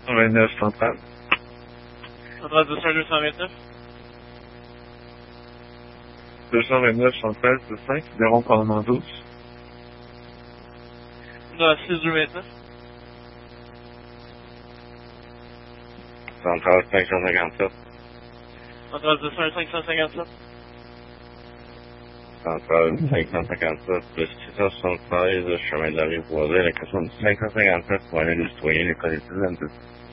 29 centrale. Centrale 229. 229 centrale, c'est 5, Véron Parlement 12. Dans la 6229. Centrale 557. Centrale 21557. Centrale 557, plus 676, chemin de la rue Boisée, la question du 557 pour aller le citoyen, les collectivités.